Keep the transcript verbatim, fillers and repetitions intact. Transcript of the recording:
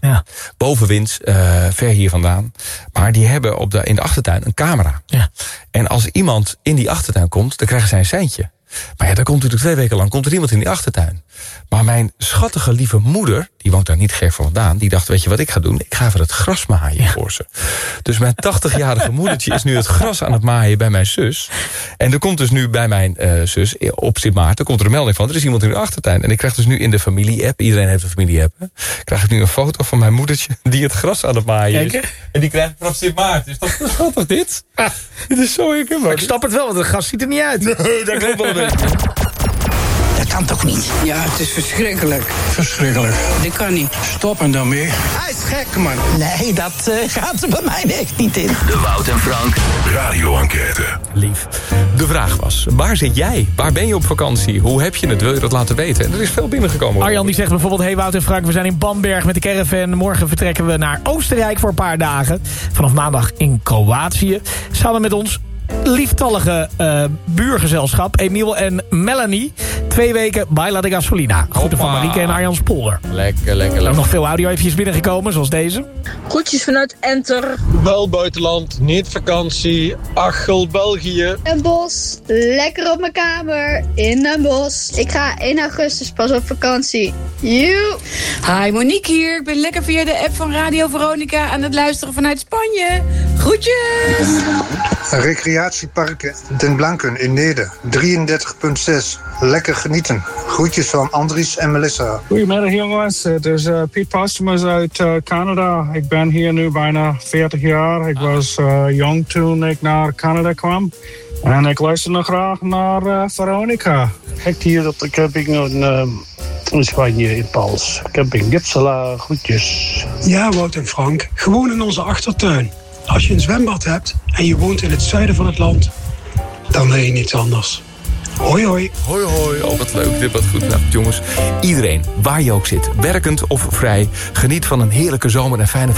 Ja. Bovenwind, uh, ver hier vandaan. Maar die hebben op de, in de achtertuin een camera. Ja. En als iemand in die achtertuin komt, dan krijgen zij een seintje. Maar ja, daar komt natuurlijk twee weken lang komt er iemand in die achtertuin. Maar mijn schattige lieve moeder, die woont daar niet ver vandaan, die dacht, weet je wat ik ga doen? Ik ga even het gras maaien ja. voor ze. Dus mijn tachtigjarige moedertje is nu het gras aan het maaien bij mijn zus. En er komt dus nu bij mijn uh, zus op Sint Maarten komt er een melding van, er is iemand in de achtertuin. En ik krijg dus nu in de familie-app, iedereen heeft een familie-app, hè, krijg ik nu een foto van mijn moedertje die het gras aan het maaien is. En die krijgt vanaf Sint Maarten. Is toch schattig dit? Ah, dit is zo herkenbaar. Ik snap het wel, want het gras ziet er niet uit. Nee, dat klopt wel een beetje. Dat kan toch niet? Ja, het is verschrikkelijk. Verschrikkelijk. Dit kan niet. Stoppen dan mee. Hij is gek, man. Nee, dat uh, gaat er bij mij echt niet in. De Wout en Frank Radio-enquête. Lief. De vraag was, waar zit jij? Waar ben je op vakantie? Hoe heb je het? Wil je dat laten weten? En er is veel binnengekomen. Arjan die zegt bijvoorbeeld, hey Wout en Frank, we zijn in Bamberg met de caravan. Morgen vertrekken we naar Oostenrijk voor een paar dagen. Vanaf maandag in Kroatië. Samen met ons lieftallige uh, buurgezelschap Emiel en Melanie. Twee weken bij La de Gasolina. Groeten van Marieke en Arjan Spolder. Lekker, lekker, Er lekker. zijn nog veel audio eventjes binnengekomen, zoals deze. Groetjes vanuit Enter. Wel buitenland, niet vakantie. Achel, België. Een bos, lekker op mijn kamer, in een bos. Ik ga één augustus pas op vakantie. Joe. Hi, Monique hier. Ik ben lekker via de app van Radio Veronica aan het luisteren vanuit Spanje. Groetjes! Recreatiepark Den Blanken in Neede, drieëndertig komma zes. Lekker genieten. Groetjes van Andries en Melissa. Goedemiddag jongens, het is uh, Piet Postumus uit uh, Canada. Ik ben hier nu bijna veertig jaar. Ik was uh, jong toen ik naar Canada kwam. En ik luister nog graag naar uh, Veronica. Kijk hier dat de camping in, uh, in Spanje in Pals. Camping Gipsela, groetjes. Ja, Wout en Frank, gewoon in onze achtertuin. Als je een zwembad hebt en je woont in het zuiden van het land, dan wil je niets anders. Hoi hoi. Hoi hoi. Oh, wat leuk. Dit wat goed. Nou, jongens, iedereen, waar je ook zit, werkend of vrij, geniet van een heerlijke zomer en fijne